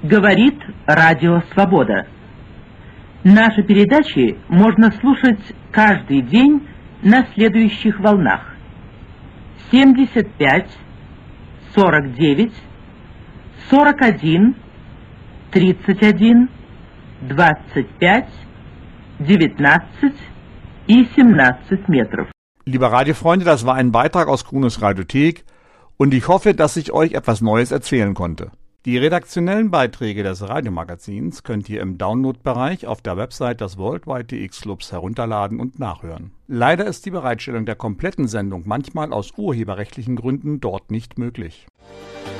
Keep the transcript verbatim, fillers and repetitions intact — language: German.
Говорит Радио Свобода. Наши передачи можно слушать каждый день на следующих волнах: семьдесят пять, сорок девять, сорок один, тридцать один, двадцать пять, девятнадцать и семнадцать метров. Liebe Radiofreunde, das war ein Beitrag aus Kunos Radiothek und ich hoffe, dass ich euch etwas Neues erzählen konnte. Die redaktionellen Beiträge des Radiomagazins könnt ihr im Download-Bereich auf der Website des Worldwide T X Clubs herunterladen und nachhören. Leider ist die Bereitstellung der kompletten Sendung manchmal aus urheberrechtlichen Gründen dort nicht möglich.